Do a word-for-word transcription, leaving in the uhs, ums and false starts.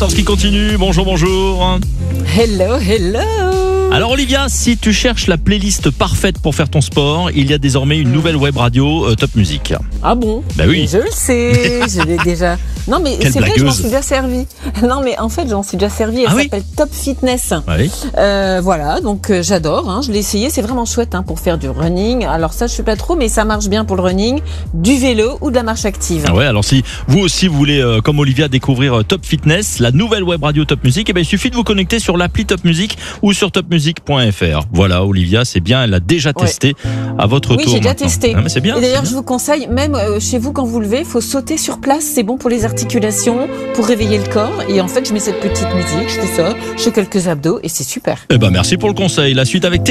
quatorze qui continue. Bonjour, bonjour. Hello, hello. Alors Olivia, si tu cherches la playlist parfaite pour faire ton sport, il y a désormais une nouvelle web radio euh, Top Music. Ah bon? Bah oui. Je le sais, je l'ai déjà. Non mais Quelle c'est vrai, je m'en blagueuse. suis déjà servi. Non mais en fait, j'en suis déjà servi. Elle Ah oui s'appelle Top Fitness. Oui. Euh, voilà, donc euh, j'adore. Hein, je l'ai essayé, c'est vraiment chouette hein, pour faire du running. Alors ça, je sais pas trop, mais ça marche bien pour le running, du vélo ou de la marche active. Ouais, alors si vous aussi vous voulez, euh, comme Olivia, découvrir euh, Top Fitness, la nouvelle web radio Top Music, eh ben, il suffit de vous connecter sur l'appli Top Music ou sur top music point f r. Voilà, Olivia, c'est bien, elle l'a déjà Ouais. testé à votre Oui, tour. j'ai déjà maintenant. testé. Ah, mais c'est bien. Et d'ailleurs, c'est je bien. vous conseille, même euh, chez vous, quand vous levez, il faut sauter sur place. C'est bon pour les articulations, pour réveiller le corps. Et en fait, je mets cette petite musique, je fais ça, je fais quelques abdos et c'est super. Eh ben, merci pour le conseil. La suite avec